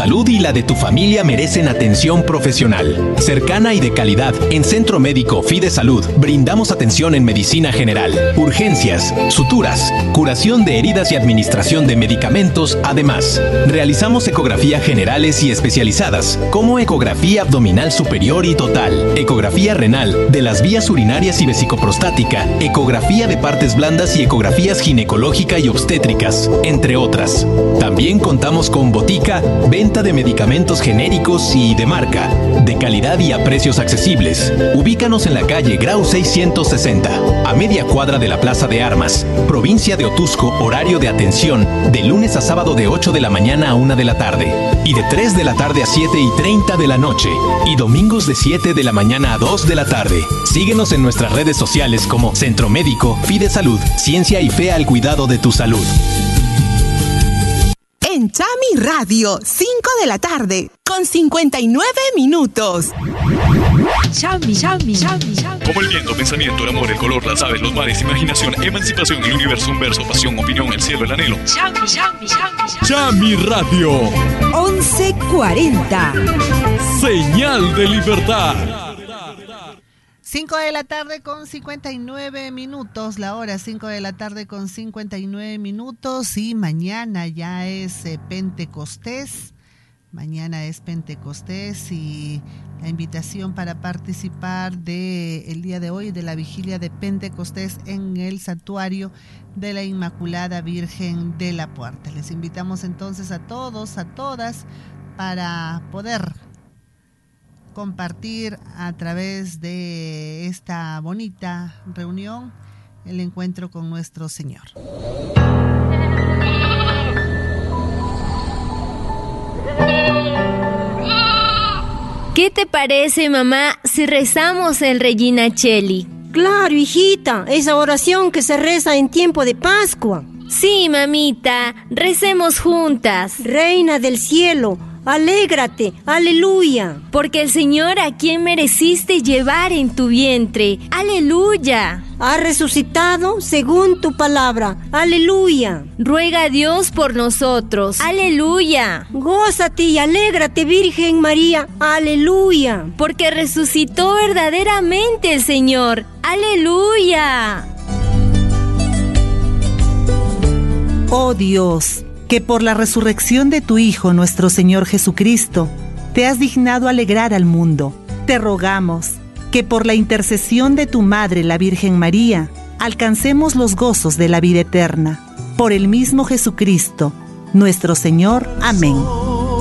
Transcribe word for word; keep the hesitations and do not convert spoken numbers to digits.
salud y la de tu familia merecen atención profesional, cercana y de calidad. En Centro Médico Fidesalud brindamos atención en medicina general, urgencias, suturas, curación de heridas y administración de medicamentos. Además, realizamos ecografía generales y especializadas, como ecografía abdominal superior y total, ecografía renal, de las vías urinarias y vesicoprostática, ecografía de partes blandas y ecografías ginecológica y obstétricas, entre otras. También contamos con botica, venta de medicamentos genéricos y de marca, de calidad y a precios accesibles. Ubícanos en la calle Grau seiscientos sesenta, a media cuadra de la Plaza de Armas, provincia de Otuzco. Horario de atención de lunes a sábado de ocho de la mañana a una de la tarde y de tres de la tarde a siete y treinta de la noche, y domingos de siete de la mañana a dos de la tarde. Síguenos en nuestras redes sociales como Centro Médico Fidesalud, ciencia y fe al cuidado de tu salud. En Chami Radio, cinco de la tarde, con cincuenta y nueve minutos. Chami, Chami, Chami, Chami. Como el viento, pensamiento, el amor, el color, las aves, los mares, imaginación, emancipación, el universo, un verso, pasión, opinión, el cielo, el anhelo. Chami, Chami, Chami, Chami Radio. once cuarenta. Señal de libertad. cinco de la tarde con cincuenta y nueve minutos, la hora cinco de la tarde con cincuenta y nueve minutos, y mañana ya es eh, Pentecostés, mañana es Pentecostés y la invitación para participar de el día de hoy de la vigilia de Pentecostés en el santuario de la Inmaculada Virgen de la Puerta. Les invitamos entonces a todos, a todas, para poder compartir a través de esta bonita reunión el encuentro con nuestro Señor. ¿Qué te parece, mamá, si rezamos el Regina Coeli? Claro, hijita, esa oración que se reza en tiempo de Pascua. Sí, mamita, recemos juntas. Reina del cielo, alégrate, aleluya. Porque el Señor a quien mereciste llevar en tu vientre, aleluya. Ha resucitado según tu palabra, aleluya. Ruega a Dios por nosotros, aleluya. Gózate y alégrate, Virgen María, aleluya. Porque resucitó verdaderamente el Señor, aleluya. Oh Dios, que por la resurrección de tu Hijo, nuestro Señor Jesucristo, te has dignado alegrar al mundo. Te rogamos que por la intercesión de tu Madre, la Virgen María, alcancemos los gozos de la vida eterna. Por el mismo Jesucristo, nuestro Señor. Amén.